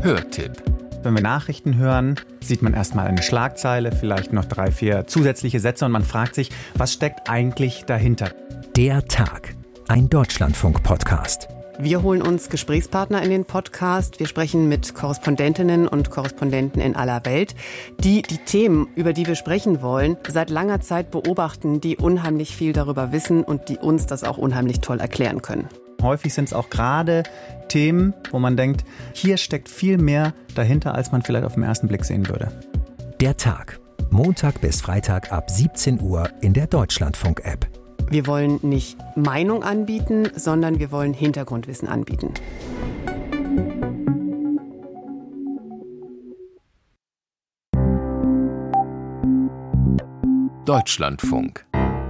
Hörtipp. Wenn wir Nachrichten hören, sieht man erstmal eine Schlagzeile, vielleicht noch 3, 4 zusätzliche Sätze und man fragt sich, was steckt eigentlich dahinter? Der Tag, ein Deutschlandfunk-Podcast. Wir holen uns Gesprächspartner in den Podcast. Wir sprechen mit Korrespondentinnen und Korrespondenten in aller Welt, die die Themen, über die wir sprechen wollen, seit langer Zeit beobachten, die unheimlich viel darüber wissen und die uns das auch unheimlich toll erklären können. Häufig sind es auch gerade Themen, wo man denkt, hier steckt viel mehr dahinter, als man vielleicht auf den ersten Blick sehen würde. Der Tag, Montag bis Freitag ab 17 Uhr in der Deutschlandfunk-App. Wir wollen nicht Meinung anbieten, sondern wir wollen Hintergrundwissen anbieten. Deutschlandfunk.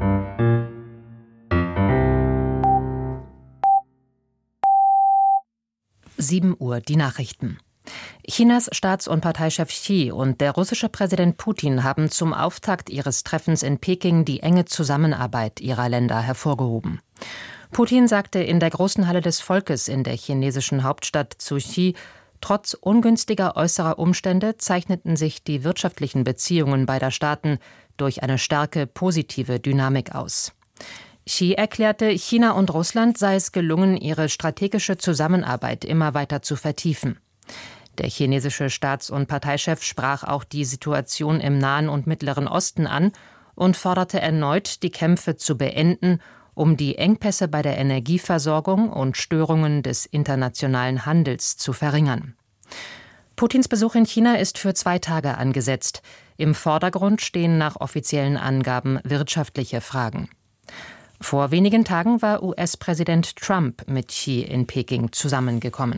Uhr, die Nachrichten. Chinas Staats- und Parteichef Xi und der russische Präsident Putin haben zum Auftakt ihres Treffens in Peking die enge Zusammenarbeit ihrer Länder hervorgehoben. Putin sagte in der großen Halle des Volkes in der chinesischen Hauptstadt zu Xi, trotz ungünstiger äußerer Umstände zeichneten sich die wirtschaftlichen Beziehungen beider Staaten durch eine starke positive Dynamik aus. Xi erklärte, China und Russland sei es gelungen, ihre strategische Zusammenarbeit immer weiter zu vertiefen. Der chinesische Staats- und Parteichef sprach auch die Situation im Nahen und Mittleren Osten an und forderte erneut, die Kämpfe zu beenden, um die Engpässe bei der Energieversorgung und Störungen des internationalen Handels zu verringern. Putins Besuch in China ist für 2 Tage angesetzt. Im Vordergrund stehen nach offiziellen Angaben wirtschaftliche Fragen. Vor wenigen Tagen war US-Präsident Trump mit Xi in Peking zusammengekommen.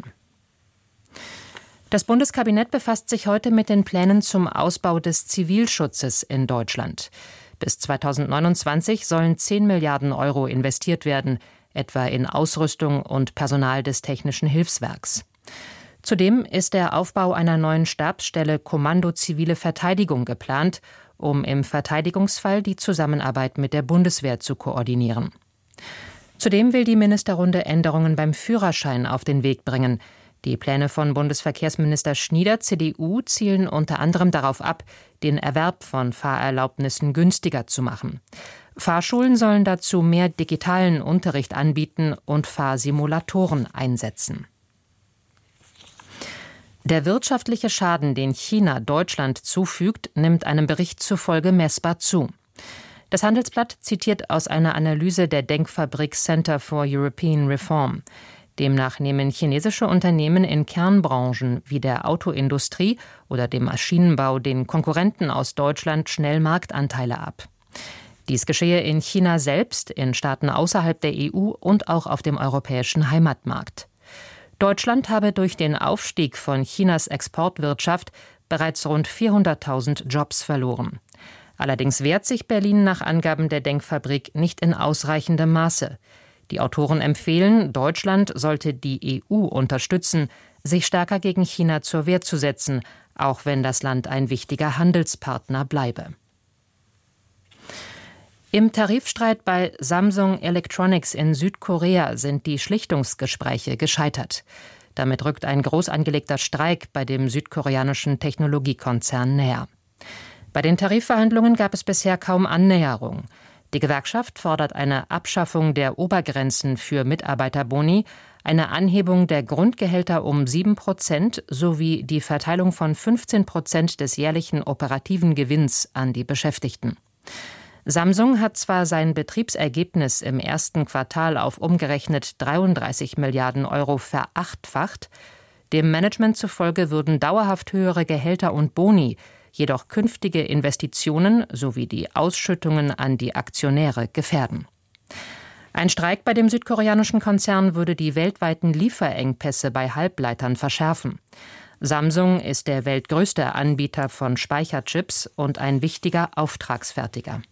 Das Bundeskabinett befasst sich heute mit den Plänen zum Ausbau des Zivilschutzes in Deutschland. Bis 2029 sollen 10 Milliarden Euro investiert werden, etwa in Ausrüstung und Personal des Technischen Hilfswerks. Zudem ist der Aufbau einer neuen Stabsstelle Kommando Zivile Verteidigung geplant, um im Verteidigungsfall die Zusammenarbeit mit der Bundeswehr zu koordinieren. Zudem will die Ministerrunde Änderungen beim Führerschein auf den Weg bringen. Die Pläne von Bundesverkehrsminister Schnieder, CDU, zielen unter anderem darauf ab, den Erwerb von Fahrerlaubnissen günstiger zu machen. Fahrschulen sollen dazu mehr digitalen Unterricht anbieten und Fahrsimulatoren einsetzen. Der wirtschaftliche Schaden, den China Deutschland zufügt, nimmt einem Bericht zufolge messbar zu. Das Handelsblatt zitiert aus einer Analyse der Denkfabrik Center for European Reform. Demnach nehmen chinesische Unternehmen in Kernbranchen wie der Autoindustrie oder dem Maschinenbau den Konkurrenten aus Deutschland schnell Marktanteile ab. Dies geschehe in China selbst, in Staaten außerhalb der EU und auch auf dem europäischen Heimatmarkt. Deutschland habe durch den Aufstieg von Chinas Exportwirtschaft bereits rund 400.000 Jobs verloren. Allerdings wehrt sich Berlin nach Angaben der Denkfabrik nicht in ausreichendem Maße. Die Autoren empfehlen, Deutschland sollte die EU unterstützen, sich stärker gegen China zur Wehr zu setzen, auch wenn das Land ein wichtiger Handelspartner bleibe. Im Tarifstreit bei Samsung Electronics in Südkorea sind die Schlichtungsgespräche gescheitert. Damit rückt ein groß angelegter Streik bei dem südkoreanischen Technologiekonzern näher. Bei den Tarifverhandlungen gab es bisher kaum Annäherung. Die Gewerkschaft fordert eine Abschaffung der Obergrenzen für Mitarbeiterboni, eine Anhebung der Grundgehälter um 7% sowie die Verteilung von 15% des jährlichen operativen Gewinns an die Beschäftigten. Samsung hat zwar sein Betriebsergebnis im ersten Quartal auf umgerechnet 33 Milliarden Euro verachtfacht, dem Management zufolge würden dauerhaft höhere Gehälter und Boni jedoch künftige Investitionen sowie die Ausschüttungen an die Aktionäre gefährden. Ein Streik bei dem südkoreanischen Konzern würde die weltweiten Lieferengpässe bei Halbleitern verschärfen. Samsung ist der weltgrößte Anbieter von Speicherchips und ein wichtiger Auftragsfertiger.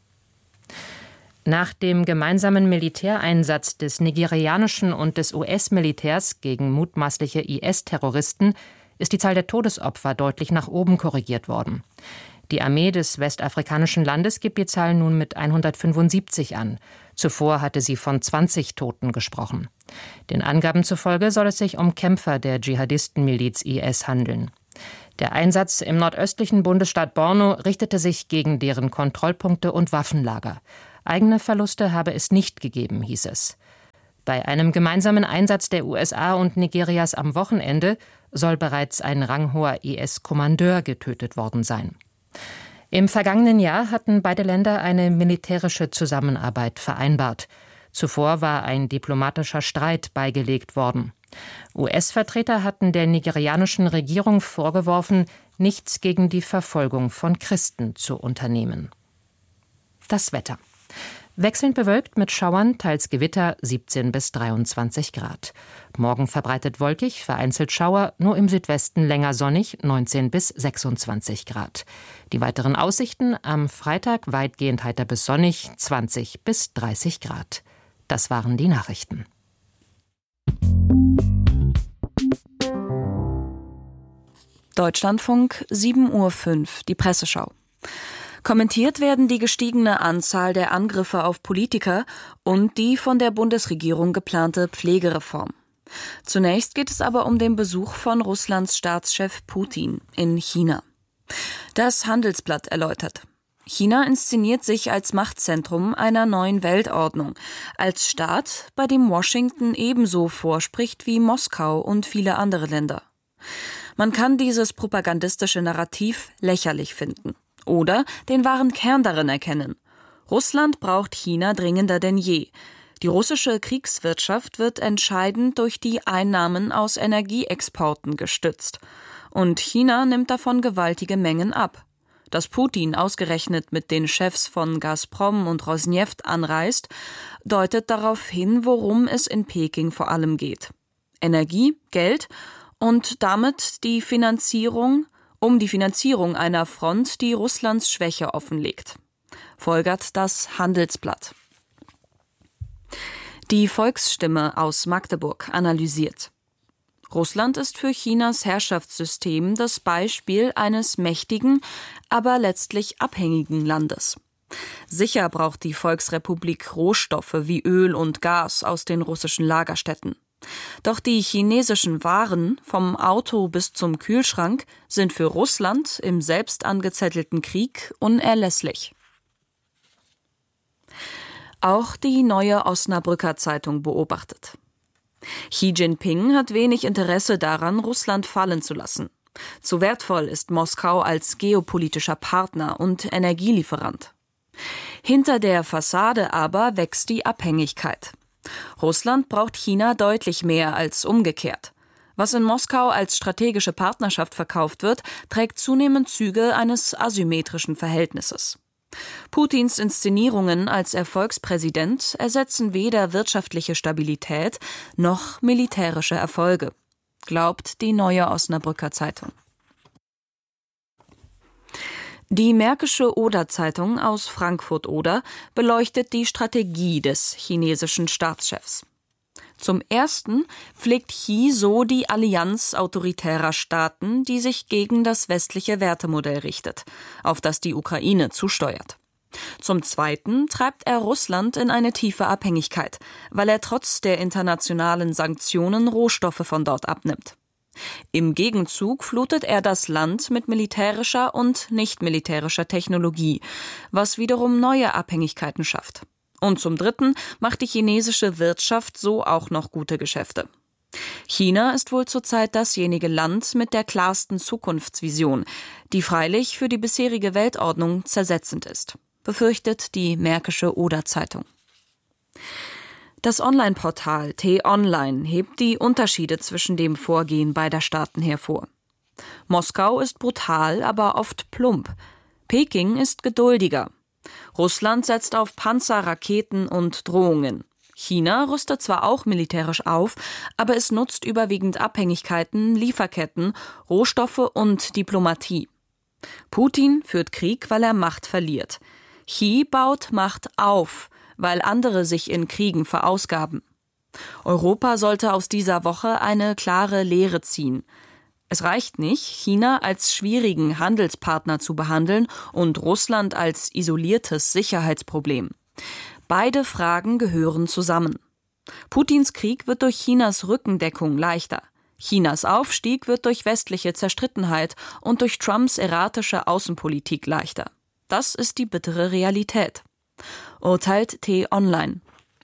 Nach dem gemeinsamen Militäreinsatz des nigerianischen und des US-Militärs gegen mutmaßliche IS-Terroristen ist die Zahl der Todesopfer deutlich nach oben korrigiert worden. Die Armee des westafrikanischen Landes gibt die Zahl nun mit 175 an. Zuvor hatte sie von 20 Toten gesprochen. Den Angaben zufolge soll es sich um Kämpfer der Dschihadistenmiliz IS handeln. Der Einsatz im nordöstlichen Bundesstaat Borno richtete sich gegen deren Kontrollpunkte und Waffenlager. Eigene Verluste habe es nicht gegeben, hieß es. Bei einem gemeinsamen Einsatz der USA und Nigerias am Wochenende soll bereits ein ranghoher IS-Kommandeur getötet worden sein. Im vergangenen Jahr hatten beide Länder eine militärische Zusammenarbeit vereinbart. Zuvor war ein diplomatischer Streit beigelegt worden. US-Vertreter hatten der nigerianischen Regierung vorgeworfen, nichts gegen die Verfolgung von Christen zu unternehmen. Das Wetter. Wechselnd bewölkt mit Schauern, teils Gewitter, 17 bis 23 Grad. Morgen verbreitet wolkig, vereinzelt Schauer, nur im Südwesten länger sonnig, 19 bis 26 Grad. Die weiteren Aussichten: am Freitag weitgehend heiter bis sonnig, 20 bis 30 Grad. Das waren die Nachrichten. Deutschlandfunk, 7:05 Uhr, die Presseschau. Kommentiert werden die gestiegene Anzahl der Angriffe auf Politiker und die von der Bundesregierung geplante Pflegereform. Zunächst geht es aber um den Besuch von Russlands Staatschef Putin in China. Das Handelsblatt erläutert: China inszeniert sich als Machtzentrum einer neuen Weltordnung, als Staat, bei dem Washington ebenso vorspricht wie Moskau und viele andere Länder. Man kann dieses propagandistische Narrativ lächerlich finden oder den wahren Kern darin erkennen. Russland braucht China dringender denn je. Die russische Kriegswirtschaft wird entscheidend durch die Einnahmen aus Energieexporten gestützt. Und China nimmt davon gewaltige Mengen ab. Dass Putin ausgerechnet mit den Chefs von Gazprom und Rosneft anreist, deutet darauf hin, worum es in Peking vor allem geht. Energie, Geld und damit die Finanzierung einer Front, die Russlands Schwäche offenlegt. Folgert das Handelsblatt. Die Volksstimme aus Magdeburg analysiert: Russland ist für Chinas Herrschaftssystem das Beispiel eines mächtigen, aber letztlich abhängigen Landes. Sicher braucht die Volksrepublik Rohstoffe wie Öl und Gas aus den russischen Lagerstätten. Doch die chinesischen Waren, vom Auto bis zum Kühlschrank, sind für Russland im selbst angezettelten Krieg unerlässlich. Auch die Neue Osnabrücker Zeitung beobachtet: Xi Jinping hat wenig Interesse daran, Russland fallen zu lassen. Zu wertvoll ist Moskau als geopolitischer Partner und Energielieferant. Hinter der Fassade aber wächst die Abhängigkeit. Russland braucht China deutlich mehr als umgekehrt. Was in Moskau als strategische Partnerschaft verkauft wird, trägt zunehmend Züge eines asymmetrischen Verhältnisses. Putins Inszenierungen als Erfolgspräsident ersetzen weder wirtschaftliche Stabilität noch militärische Erfolge, glaubt die Neue Osnabrücker Zeitung. Die Märkische Oder-Zeitung aus Frankfurt-Oder beleuchtet die Strategie des chinesischen Staatschefs. Zum Ersten pflegt Xi so die Allianz autoritärer Staaten, die sich gegen das westliche Wertemodell richtet, auf das die Ukraine zusteuert. Zum Zweiten treibt er Russland in eine tiefe Abhängigkeit, weil er trotz der internationalen Sanktionen Rohstoffe von dort abnimmt. Im Gegenzug flutet er das Land mit militärischer und nicht militärischer Technologie, was wiederum neue Abhängigkeiten schafft. Und zum Dritten macht die chinesische Wirtschaft so auch noch gute Geschäfte. China ist wohl zurzeit dasjenige Land mit der klarsten Zukunftsvision, die freilich für die bisherige Weltordnung zersetzend ist, befürchtet die Märkische Oder-Zeitung. Das Online-Portal T-Online hebt die Unterschiede zwischen dem Vorgehen beider Staaten hervor. Moskau ist brutal, aber oft plump. Peking ist geduldiger. Russland setzt auf Panzer, Raketen und Drohungen. China rüstet zwar auch militärisch auf, aber es nutzt überwiegend Abhängigkeiten, Lieferketten, Rohstoffe und Diplomatie. Putin führt Krieg, weil er Macht verliert. Xi baut Macht auf, weil andere sich in Kriegen verausgaben. Europa sollte aus dieser Woche eine klare Lehre ziehen. Es reicht nicht, China als schwierigen Handelspartner zu behandeln und Russland als isoliertes Sicherheitsproblem. Beide Fragen gehören zusammen. Putins Krieg wird durch Chinas Rückendeckung leichter. Chinas Aufstieg wird durch westliche Zerstrittenheit und durch Trumps erratische Außenpolitik leichter. Das ist die bittere Realität, urteilt T-Online.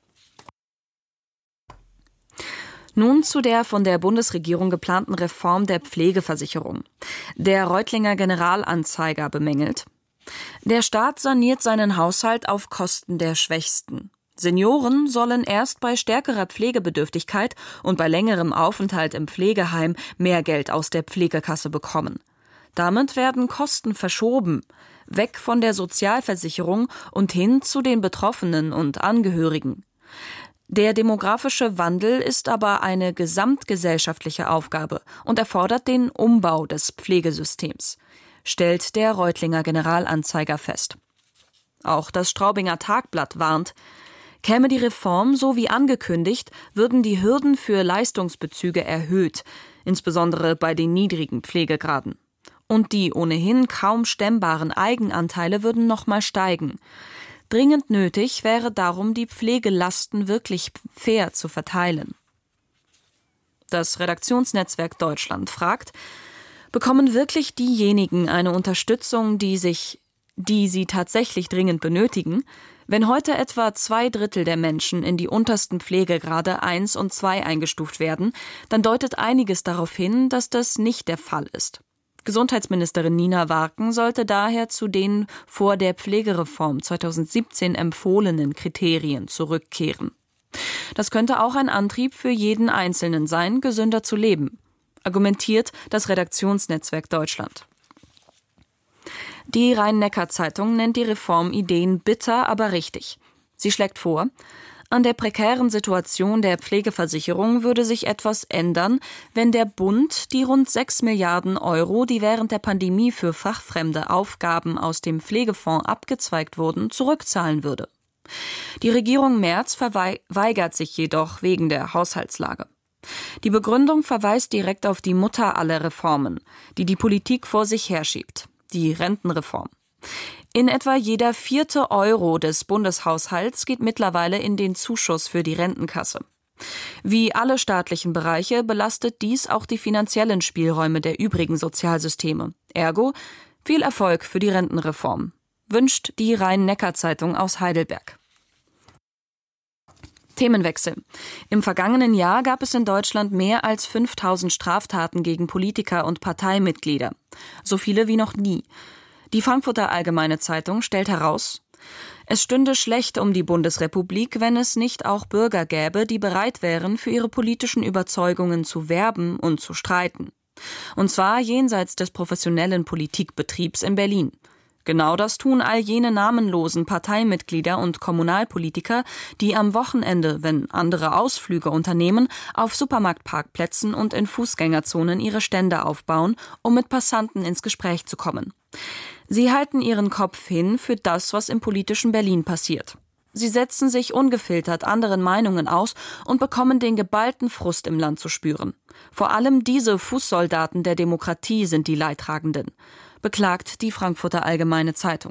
Nun zu der von der Bundesregierung geplanten Reform der Pflegeversicherung. Der Reutlinger Generalanzeiger bemängelt: Der Staat saniert seinen Haushalt auf Kosten der Schwächsten. Senioren sollen erst bei stärkerer Pflegebedürftigkeit und bei längerem Aufenthalt im Pflegeheim mehr Geld aus der Pflegekasse bekommen. Damit werden Kosten verschoben, weg von der Sozialversicherung und hin zu den Betroffenen und Angehörigen. Der demografische Wandel ist aber eine gesamtgesellschaftliche Aufgabe und erfordert den Umbau des Pflegesystems, stellt der Reutlinger Generalanzeiger fest. Auch das Straubinger Tagblatt warnt: Käme die Reform so wie angekündigt, würden die Hürden für Leistungsbezüge erhöht, insbesondere bei den niedrigen Pflegegraden. Und die ohnehin kaum stemmbaren Eigenanteile würden nochmal steigen. Dringend nötig wäre darum, die Pflegelasten wirklich fair zu verteilen. Das Redaktionsnetzwerk Deutschland fragt: Bekommen wirklich diejenigen eine Unterstützung, die sie tatsächlich dringend benötigen? Wenn heute etwa 2/3 der Menschen in die untersten Pflegegrade 1 und 2 eingestuft werden, dann deutet einiges darauf hin, dass das nicht der Fall ist. Gesundheitsministerin Nina Warken sollte daher zu den vor der Pflegereform 2017 empfohlenen Kriterien zurückkehren. Das könnte auch ein Antrieb für jeden Einzelnen sein, gesünder zu leben, argumentiert das Redaktionsnetzwerk Deutschland. Die Rhein-Neckar-Zeitung nennt die Reformideen bitter, aber richtig. Sie schlägt vor: An der prekären Situation der Pflegeversicherung würde sich etwas ändern, wenn der Bund die rund 6 Milliarden Euro, die während der Pandemie für fachfremde Aufgaben aus dem Pflegefonds abgezweigt wurden, zurückzahlen würde. Die Regierung Merz verweigert sich jedoch wegen der Haushaltslage. Die Begründung verweist direkt auf die Mutter aller Reformen, die die Politik vor sich herschiebt: die Rentenreform. In etwa jeder 4. Euro des Bundeshaushalts geht mittlerweile in den Zuschuss für die Rentenkasse. Wie alle staatlichen Bereiche belastet dies auch die finanziellen Spielräume der übrigen Sozialsysteme. Ergo, viel Erfolg für die Rentenreform, wünscht die Rhein-Neckar-Zeitung aus Heidelberg. Themenwechsel. Im vergangenen Jahr gab es in Deutschland mehr als 5000 Straftaten gegen Politiker und Parteimitglieder. So viele wie noch nie. Die Frankfurter Allgemeine Zeitung stellt heraus: Es stünde schlecht um die Bundesrepublik, wenn es nicht auch Bürger gäbe, die bereit wären, für ihre politischen Überzeugungen zu werben und zu streiten. Und zwar jenseits des professionellen Politikbetriebs in Berlin. Genau das tun all jene namenlosen Parteimitglieder und Kommunalpolitiker, die am Wochenende, wenn andere Ausflüge unternehmen, auf Supermarktparkplätzen und in Fußgängerzonen ihre Stände aufbauen, um mit Passanten ins Gespräch zu kommen. Sie halten ihren Kopf hin für das, was im politischen Berlin passiert. Sie setzen sich ungefiltert anderen Meinungen aus und bekommen den geballten Frust im Land zu spüren. Vor allem diese Fußsoldaten der Demokratie sind die Leidtragenden, beklagt die Frankfurter Allgemeine Zeitung.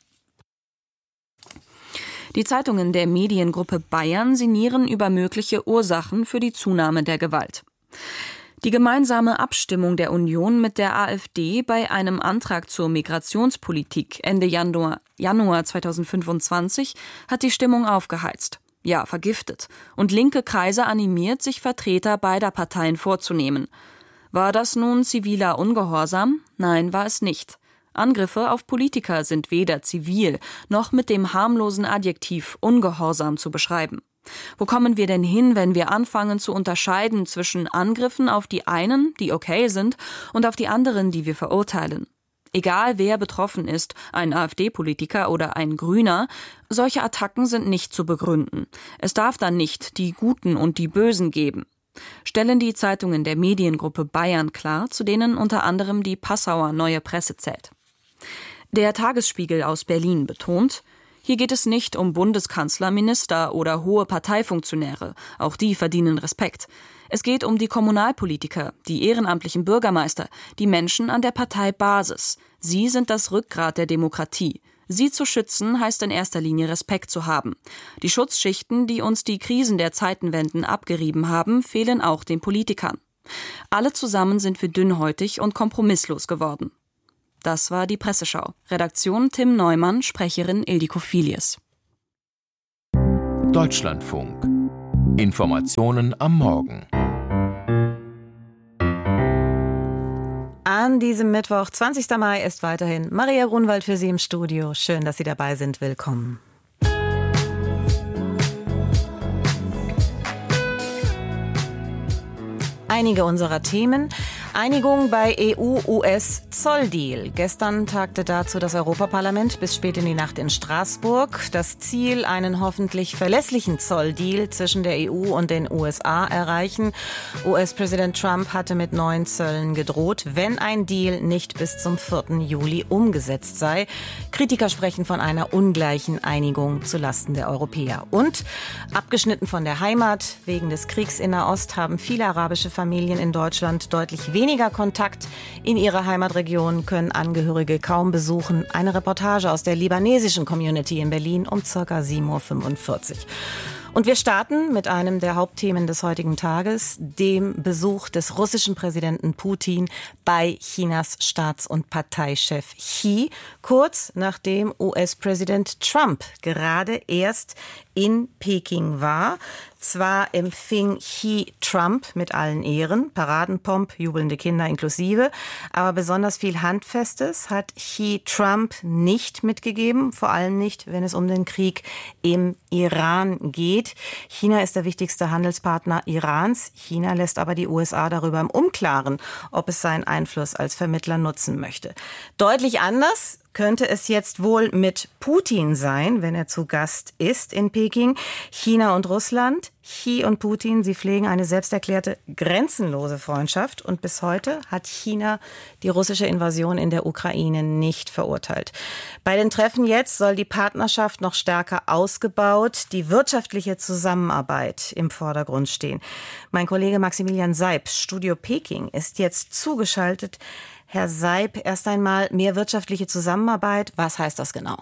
Die Zeitungen der Mediengruppe Bayern sinnieren über mögliche Ursachen für die Zunahme der Gewalt. Die gemeinsame Abstimmung der Union mit der AfD bei einem Antrag zur Migrationspolitik Ende Januar 2025 hat die Stimmung aufgeheizt, ja vergiftet, und linke Kreise animiert, sich Vertreter beider Parteien vorzunehmen. War das nun ziviler Ungehorsam? Nein, war es nicht. Angriffe auf Politiker sind weder zivil noch mit dem harmlosen Adjektiv Ungehorsam zu beschreiben. Wo kommen wir denn hin, wenn wir anfangen zu unterscheiden zwischen Angriffen auf die einen, die okay sind, und auf die anderen, die wir verurteilen? Egal wer betroffen ist, ein AfD-Politiker oder ein Grüner, solche Attacken sind nicht zu begründen. Es darf dann nicht die Guten und die Bösen geben, stellen die Zeitungen der Mediengruppe Bayern klar, zu denen unter anderem die Passauer Neue Presse zählt. Der Tagesspiegel aus Berlin betont: Hier geht es nicht um Bundeskanzler, Minister oder hohe Parteifunktionäre, auch die verdienen Respekt. Es geht um die Kommunalpolitiker, die ehrenamtlichen Bürgermeister, die Menschen an der Parteibasis. Sie sind das Rückgrat der Demokratie. Sie zu schützen, heißt in erster Linie Respekt zu haben. Die Schutzschichten, die uns die Krisen der Zeitenwenden abgerieben haben, fehlen auch den Politikern. Alle zusammen sind wir dünnhäutig und kompromisslos geworden. Das war die Presseschau. Redaktion Tim Neumann, Sprecherin Ildiko Filius. Deutschlandfunk. Informationen am Morgen. An diesem Mittwoch, 20. Mai, ist weiterhin Maria Grunwald für Sie im Studio. Schön, dass Sie dabei sind. Willkommen. Einige unserer Themen. Einigung bei EU-US-Zolldeal. Gestern tagte dazu das Europaparlament bis spät in die Nacht in Straßburg. Das Ziel, einen hoffentlich verlässlichen Zolldeal zwischen der EU und den USA erreichen. US-Präsident Trump hatte mit neuen Zöllen gedroht, wenn ein Deal nicht bis zum 4. Juli umgesetzt sei. Kritiker sprechen von einer ungleichen Einigung zulasten der Europäer. Und abgeschnitten von der Heimat, wegen des Kriegs in Nahost haben viele arabische Familien in Deutschland deutlich weniger Kontakt in ihre Heimatregion, können Angehörige kaum besuchen. Eine Reportage aus der libanesischen Community in Berlin um ca. 7.45 Uhr. Und wir starten mit einem der Hauptthemen des heutigen Tages, dem Besuch des russischen Präsidenten Putin bei Chinas Staats- und Parteichef Xi, kurz nachdem US-Präsident Trump gerade erst in Peking war. Zwar empfing Xi Trump mit allen Ehren, Paradenpomp, jubelnde Kinder inklusive, aber besonders viel Handfestes hat Xi Trump nicht mitgegeben, vor allem nicht, wenn es um den Krieg im Iran geht. China ist der wichtigste Handelspartner Irans. China lässt aber die USA darüber im Unklaren, ob es seinen Einfluss als Vermittler nutzen möchte. Deutlich anders könnte es jetzt wohl mit Putin sein, wenn er zu Gast ist in Peking. China und Russland, Xi und Putin, sie pflegen eine selbsterklärte grenzenlose Freundschaft. Und bis heute hat China die russische Invasion in der Ukraine nicht verurteilt. Bei den Treffen jetzt soll die Partnerschaft noch stärker ausgebaut, die wirtschaftliche Zusammenarbeit im Vordergrund stehen. Mein Kollege Maximilian Seib, Studio Peking, ist jetzt zugeschaltet. Herr Seib, erst einmal mehr wirtschaftliche Zusammenarbeit. Was heißt das genau?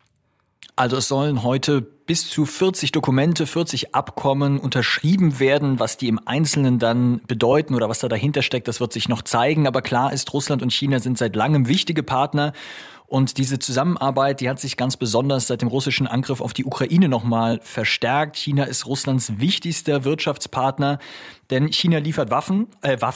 Also es sollen heute bis zu 40 Dokumente, 40 Abkommen unterschrieben werden. Was die im Einzelnen dann bedeuten oder was da dahinter steckt, das wird sich noch zeigen. Aber klar ist, Russland und China sind seit langem wichtige Partner. Und diese Zusammenarbeit, die hat sich ganz besonders seit dem russischen Angriff auf die Ukraine nochmal verstärkt. China ist Russlands wichtigster Wirtschaftspartner, denn China liefert Waren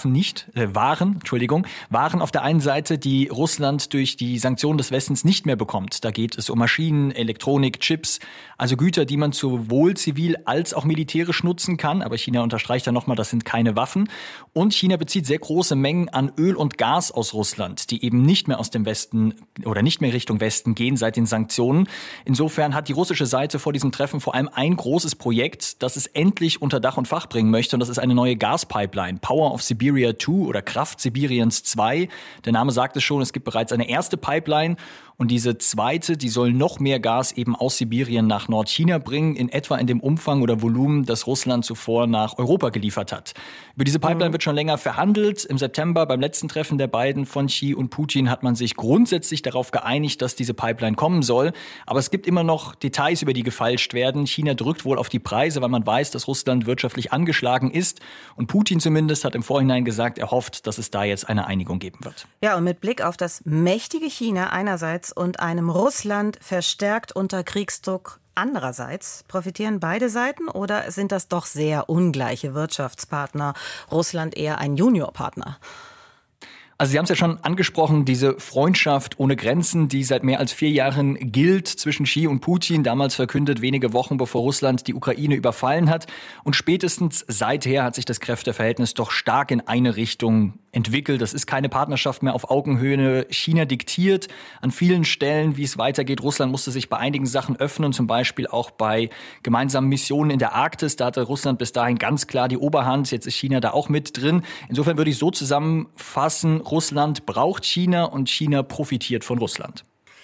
auf der einen Seite, die Russland durch die Sanktionen des Westens nicht mehr bekommt. Da geht es um Maschinen, Elektronik, Chips, also Güter, die man sowohl zivil als auch militärisch nutzen kann. Aber China unterstreicht ja nochmal, das sind keine Waffen. Und China bezieht sehr große Mengen an Öl und Gas aus Russland, die eben nicht mehr aus dem Westen oder nicht mehr Richtung Westen gehen seit den Sanktionen. Insofern hat die russische Seite vor diesem Treffen vor allem ein großes Projekt, das es endlich unter Dach und Fach bringen möchte. Und das ist eine neue Gaspipeline, Power of Siberia 2 oder Kraft Sibiriens 2. Der Name sagt es schon, es gibt bereits eine erste Pipeline. Und diese zweite, die soll noch mehr Gas eben aus Sibirien nach Nordchina bringen, in etwa in dem Umfang oder Volumen, das Russland zuvor nach Europa geliefert hat. Über diese Pipeline wird schon länger verhandelt. Im September beim letzten Treffen der beiden von Xi und Putin hat man sich grundsätzlich darauf geeinigt, dass diese Pipeline kommen soll. Aber es gibt immer noch Details, über die gefeilscht werden. China drückt wohl auf die Preise, weil man weiß, dass Russland wirtschaftlich angeschlagen ist. Und Putin zumindest hat im Vorhinein gesagt, er hofft, dass es da jetzt eine Einigung geben wird. Ja, und mit Blick auf das mächtige China einerseits und einem Russland verstärkt unter Kriegsdruck andererseits, profitieren beide Seiten oder sind das doch sehr ungleiche Wirtschaftspartner? Russland eher ein Juniorpartner? Also Sie haben es ja schon angesprochen, diese Freundschaft ohne Grenzen, die seit mehr als 4 Jahren gilt zwischen Xi und Putin, damals verkündet, wenige Wochen bevor Russland die Ukraine überfallen hat. Und spätestens seither hat sich das Kräfteverhältnis doch stark in eine Richtung entwickelt. Das ist keine Partnerschaft mehr auf Augenhöhe. China diktiert an vielen Stellen, wie es weitergeht. Russland musste sich bei einigen Sachen öffnen, zum Beispiel auch bei gemeinsamen Missionen in der Arktis. Da hatte Russland bis dahin ganz klar die Oberhand. Jetzt ist China da auch mit drin. Insofern würde ich so zusammenfassen, Russland braucht China und China profitiert von Russland.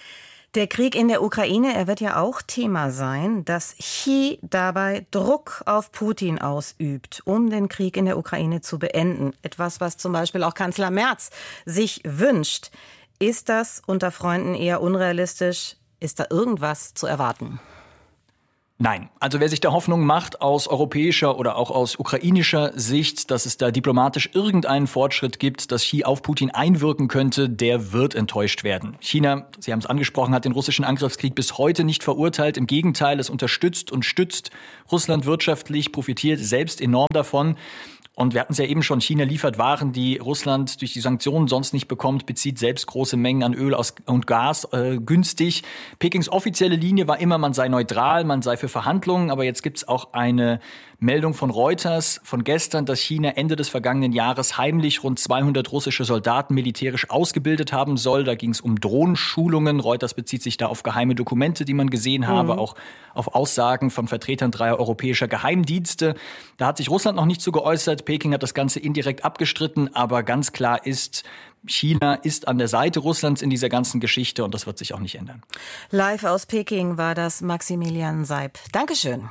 Der Krieg in der Ukraine, er wird ja auch Thema sein, dass Xi dabei Druck auf Putin ausübt, um den Krieg in der Ukraine zu beenden. Etwas, was zum Beispiel auch Kanzler Merz sich wünscht. Ist das unter Freunden eher unrealistisch? Ist da irgendwas zu erwarten? Nein. Also wer sich der Hoffnung macht, aus europäischer oder auch aus ukrainischer Sicht, dass es da diplomatisch irgendeinen Fortschritt gibt, dass Xi auf Putin einwirken könnte, der wird enttäuscht werden. China, Sie haben es angesprochen, hat den russischen Angriffskrieg bis heute nicht verurteilt. Im Gegenteil, es unterstützt und stützt Russland wirtschaftlich, profitiert selbst enorm davon. Und wir hatten es ja eben schon, China liefert Waren, die Russland durch die Sanktionen sonst nicht bekommt, bezieht selbst große Mengen an Öl und Gas günstig. Pekings offizielle Linie war immer, man sei neutral, man sei für Verhandlungen. Aber jetzt gibt es auch eine Meldung von Reuters von gestern, dass China Ende des vergangenen Jahres heimlich rund 200 russische Soldaten militärisch ausgebildet haben soll. Da ging es um Drohnenschulungen. Reuters bezieht sich da auf geheime Dokumente, die man gesehen habe, auch auf Aussagen von Vertretern 3 europäischer Geheimdienste. Da hat sich Russland noch nicht zu geäußert. Peking hat das Ganze indirekt abgestritten, aber ganz klar ist, China ist an der Seite Russlands in dieser ganzen Geschichte und das wird sich auch nicht ändern. Live aus Peking war das Maximilian Seib. Dankeschön.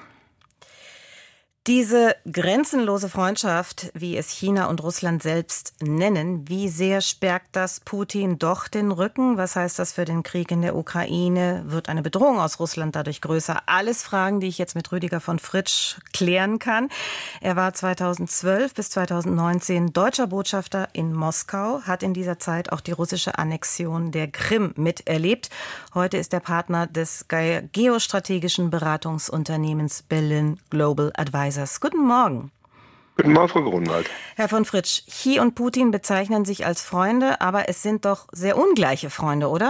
Diese grenzenlose Freundschaft, wie es China und Russland selbst nennen, wie sehr stärkt das Putin doch den Rücken? Was heißt das für den Krieg in der Ukraine? Wird eine Bedrohung aus Russland dadurch größer? Alles Fragen, die ich jetzt mit Rüdiger von Fritsch klären kann. Er war 2012 bis 2019 deutscher Botschafter in Moskau, hat in dieser Zeit auch die russische Annexion der Krim miterlebt. Heute ist er Partner des geostrategischen Beratungsunternehmens Berlin Global Advisors. Guten Morgen. Guten Morgen, Frau Grunwald. Herr von Fritsch, Xi und Putin bezeichnen sich als Freunde, aber es sind doch sehr ungleiche Freunde, oder?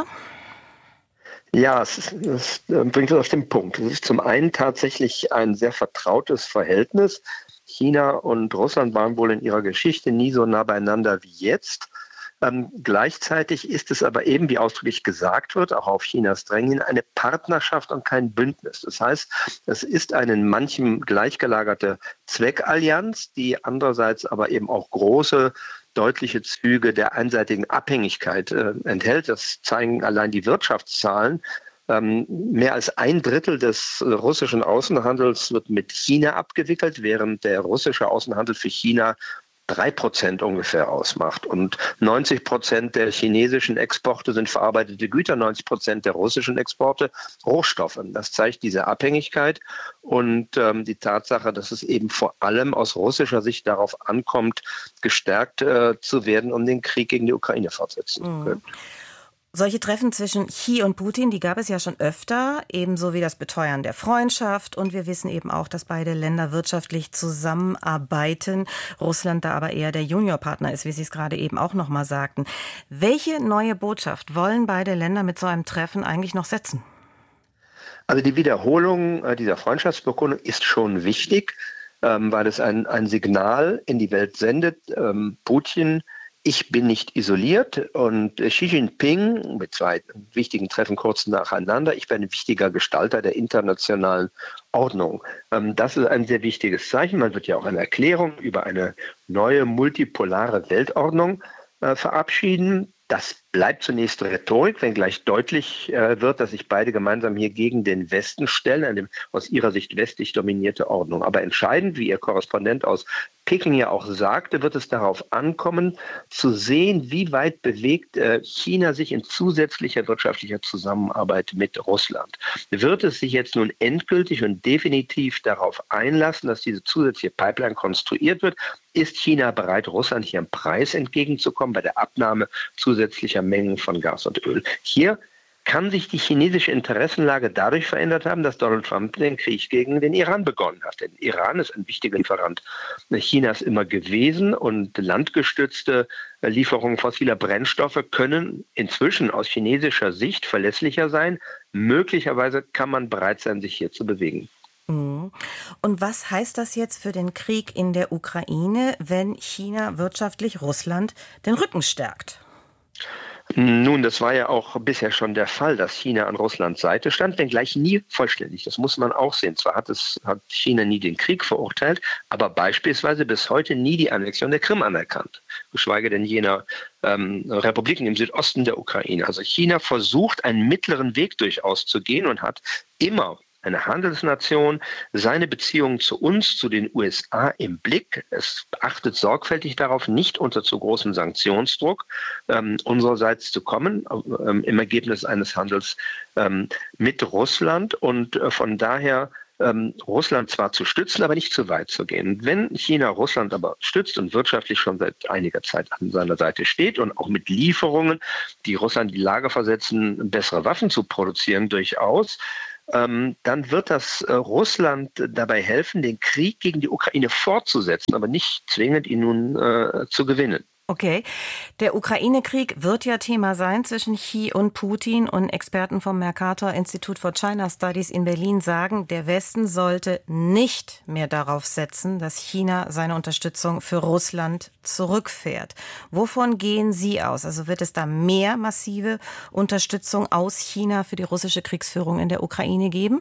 Ja, das bringt uns auf den Punkt. Es ist zum einen tatsächlich ein sehr vertrautes Verhältnis. China und Russland waren wohl in ihrer Geschichte nie so nah beieinander wie jetzt. Gleichzeitig ist es aber eben, wie ausdrücklich gesagt wird, auch auf Chinas Drängen, eine Partnerschaft und kein Bündnis. Das heißt, es ist eine in manchem gleichgelagerte Zweckallianz, die andererseits aber eben auch große, deutliche Züge der einseitigen Abhängigkeit enthält. Das zeigen allein die Wirtschaftszahlen. Mehr als 1/3 des russischen Außenhandels wird mit China abgewickelt, während der russische Außenhandel für China 3% ungefähr ausmacht. Und 90% der chinesischen Exporte sind verarbeitete Güter, 90% der russischen Exporte Rohstoffe. Das zeigt diese Abhängigkeit und die Tatsache, dass es eben vor allem aus russischer Sicht darauf ankommt, gestärkt zu werden, um den Krieg gegen die Ukraine fortsetzen zu können. Solche Treffen zwischen Xi und Putin, die gab es ja schon öfter, ebenso wie das Beteuern der Freundschaft. Und wir wissen eben auch, dass beide Länder wirtschaftlich zusammenarbeiten. Russland da aber eher der Juniorpartner ist, wie Sie es gerade eben auch noch mal sagten. Welche neue Botschaft wollen beide Länder mit so einem Treffen eigentlich noch setzen? Also die Wiederholung dieser Freundschaftsbekundung ist schon wichtig, weil es ein Signal in die Welt sendet. Putin: Ich bin nicht isoliert, und Xi Jinping mit 2 wichtigen Treffen kurz nacheinander: Ich bin ein wichtiger Gestalter der internationalen Ordnung. Das ist ein sehr wichtiges Zeichen. Man wird ja auch eine Erklärung über eine neue multipolare Weltordnung verabschieden. Das bleibt zunächst Rhetorik, wenngleich deutlich wird, dass sich beide gemeinsam hier gegen den Westen stellen, eine aus ihrer Sicht westlich dominierte Ordnung. Aber entscheidend, wie Ihr Korrespondent aus Peking ja auch sagte, wird es darauf ankommen, zu sehen, wie weit bewegt China sich in zusätzlicher wirtschaftlicher Zusammenarbeit mit Russland. Wird es sich jetzt nun endgültig und definitiv darauf einlassen, dass diese zusätzliche Pipeline konstruiert wird? Ist China bereit, Russland hier am Preis entgegenzukommen bei der Abnahme zusätzlicher Mengen von Gas und Öl? Hier kann sich die chinesische Interessenlage dadurch verändert haben, dass Donald Trump den Krieg gegen den Iran begonnen hat. Denn Iran ist ein wichtiger Lieferant Chinas immer gewesen, und landgestützte Lieferungen fossiler Brennstoffe können inzwischen aus chinesischer Sicht verlässlicher sein. Möglicherweise kann man bereit sein, sich hier zu bewegen. Und was heißt das jetzt für den Krieg in der Ukraine, wenn China wirtschaftlich Russland den Rücken stärkt? Nun, das war ja auch bisher schon der Fall, dass China an Russlands Seite stand, wenngleich nie vollständig. Das muss man auch sehen. Zwar hat China nie den Krieg verurteilt, aber beispielsweise bis heute nie die Annexion der Krim anerkannt, geschweige denn jener Republiken im Südosten der Ukraine. Also China versucht, einen mittleren Weg durchaus zu gehen und hat immer eine Handelsnation, seine Beziehungen zu uns, zu den USA im Blick. Es achtet sorgfältig darauf, nicht unter zu großem Sanktionsdruck unsererseits zu kommen, im Ergebnis eines Handels mit Russland und von daher Russland zwar zu stützen, aber nicht zu weit zu gehen. Wenn China Russland aber stützt und wirtschaftlich schon seit einiger Zeit an seiner Seite steht und auch mit Lieferungen, die Russland in die Lage versetzen, bessere Waffen zu produzieren, durchaus, dann wird das Russland dabei helfen, den Krieg gegen die Ukraine fortzusetzen, aber nicht zwingend ihn nun zu gewinnen. Okay, der Ukraine-Krieg wird ja Thema sein zwischen Xi und Putin, und Experten vom Mercator Institute for China Studies in Berlin sagen, der Westen sollte nicht mehr darauf setzen, dass China seine Unterstützung für Russland zurückfährt. Wovon gehen Sie aus? Also wird es da mehr massive Unterstützung aus China für die russische Kriegsführung in der Ukraine geben?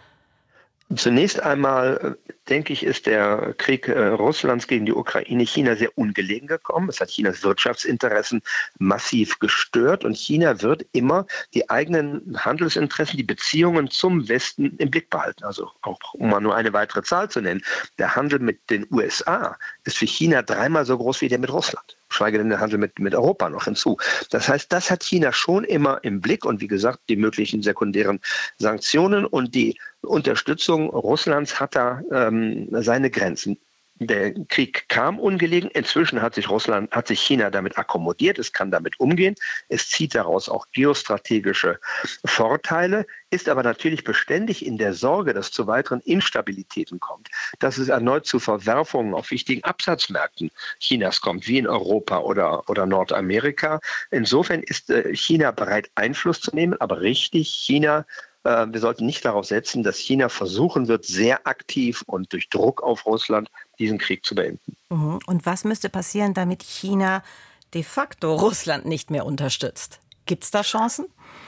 Zunächst einmal, denke ich, ist der Krieg Russlands gegen die Ukraine China sehr ungelegen gekommen. Es hat Chinas Wirtschaftsinteressen massiv gestört und China wird immer die eigenen Handelsinteressen, die Beziehungen zum Westen im Blick behalten. Also auch, um mal nur eine weitere Zahl zu nennen, der Handel mit den USA ist für China 3-mal so groß wie der mit Russland. Schweige denn der Handel mit Europa noch hinzu. Das heißt, das hat China schon immer im Blick und wie gesagt, die möglichen sekundären Sanktionen und die Unterstützung Russlands hat da seine Grenzen. Der Krieg kam ungelegen. Inzwischen hat sich China damit akkommodiert. Es kann damit umgehen. Es zieht daraus auch geostrategische Vorteile, ist aber natürlich beständig in der Sorge, dass zu weiteren Instabilitäten kommt, dass es erneut zu Verwerfungen auf wichtigen Absatzmärkten Chinas kommt, wie in Europa oder Nordamerika. Insofern ist China bereit, Einfluss zu nehmen, aber richtig, wir sollten nicht darauf setzen, dass China versuchen wird, sehr aktiv und durch Druck auf Russland diesen Krieg zu beenden. Und was müsste passieren, damit China de facto Russland nicht mehr unterstützt? Gibt es da Chancen?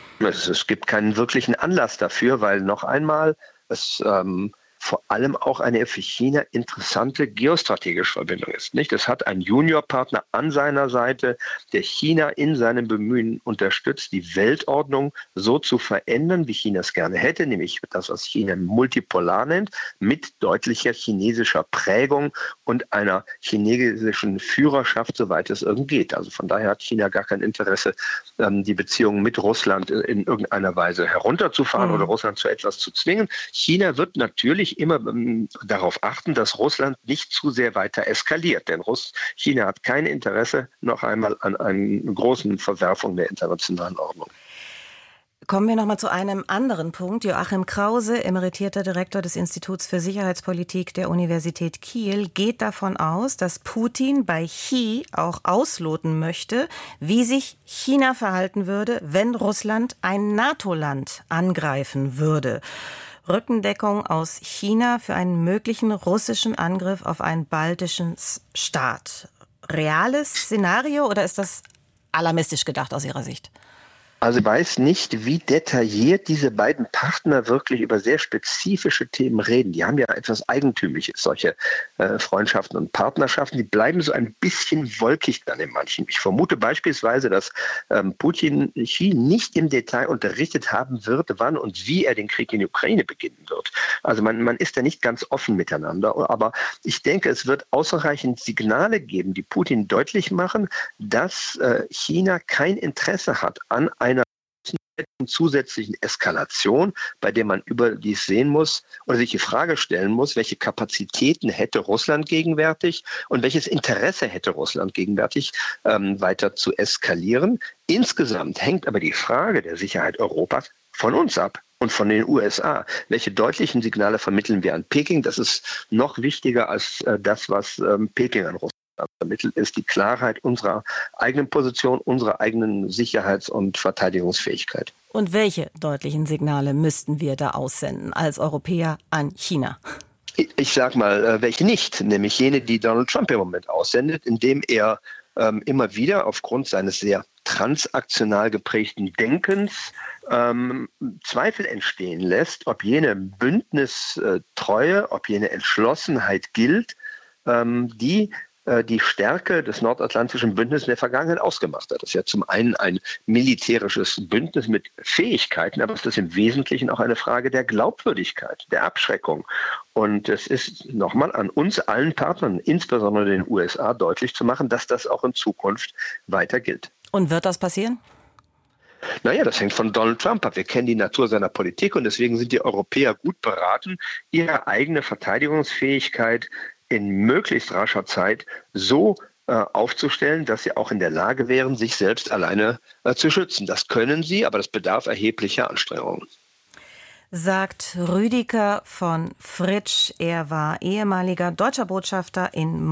Es gibt keinen wirklichen Anlass dafür, weil noch einmal es vor allem auch eine für China interessante geostrategische Verbindung ist. Nicht? Es hat einen Juniorpartner an seiner Seite, der China in seinem Bemühen unterstützt, die Weltordnung so zu verändern, wie China es gerne hätte, nämlich das, was China multipolar nennt, mit deutlicher chinesischer Prägung und einer chinesischen Führerschaft, soweit es irgend geht. Also von daher hat China gar kein Interesse, die Beziehungen mit Russland in irgendeiner Weise herunterzufahren oder Russland zu etwas zu zwingen. China wird natürlich immer darauf achten, dass Russland nicht zu sehr weiter eskaliert. Denn China hat kein Interesse noch einmal an einer großen Verwerfung der internationalen Ordnung. Kommen wir noch mal zu einem anderen Punkt. Joachim Krause, emeritierter Direktor des Instituts für Sicherheitspolitik der Universität Kiel, geht davon aus, dass Putin bei Xi auch ausloten möchte, wie sich China verhalten würde, wenn Russland ein NATO-Land angreifen würde. Rückendeckung aus China für einen möglichen russischen Angriff auf einen baltischen Staat. Reales Szenario oder ist das alarmistisch gedacht aus Ihrer Sicht? Also ich weiß nicht, wie detailliert diese beiden Partner wirklich über sehr spezifische Themen reden. Die haben ja etwas Eigentümliches, solche Freundschaften und Partnerschaften. Die bleiben so ein bisschen wolkig dann in manchen. Ich vermute beispielsweise, dass Putin Xi nicht im Detail unterrichtet haben wird, wann und wie er den Krieg in die Ukraine beginnen wird. Also man ist da nicht ganz offen miteinander. Aber ich denke, es wird ausreichend Signale geben, die Putin deutlich machen, dass China kein Interesse hat an einer zusätzlichen Eskalation, bei der man überdies sehen muss oder sich die Frage stellen muss, welche Kapazitäten hätte Russland gegenwärtig und welches Interesse hätte Russland gegenwärtig, weiter zu eskalieren. Insgesamt hängt aber die Frage der Sicherheit Europas von uns ab und von den USA. Welche deutlichen Signale vermitteln wir an Peking? Das ist noch wichtiger als das, was Peking an Russland vermittelt, ist die Klarheit unserer eigenen Position, unserer eigenen Sicherheits- und Verteidigungsfähigkeit. Und welche deutlichen Signale müssten wir da aussenden als Europäer an China? Ich sage mal, welche nicht, nämlich jene, die Donald Trump im Moment aussendet, indem er immer wieder aufgrund seines sehr transaktional geprägten Denkens Zweifel entstehen lässt, ob jene Bündnistreue, ob jene Entschlossenheit gilt, die Stärke des Nordatlantischen Bündnisses in der Vergangenheit ausgemacht hat. Das ist ja zum einen ein militärisches Bündnis mit Fähigkeiten, aber es ist im Wesentlichen auch eine Frage der Glaubwürdigkeit, der Abschreckung. Und es ist nochmal an uns allen Partnern, insbesondere den USA, deutlich zu machen, dass das auch in Zukunft weiter gilt. Und wird das passieren? Naja, das hängt von Donald Trump ab. Wir kennen die Natur seiner Politik und deswegen sind die Europäer gut beraten, ihre eigene Verteidigungsfähigkeit in möglichst rascher Zeit so aufzustellen, dass sie auch in der Lage wären, sich selbst alleine zu schützen. Das können sie, aber das bedarf erheblicher Anstrengungen. Sagt Rüdiger von Fritsch. Er war ehemaliger deutscher Botschafter in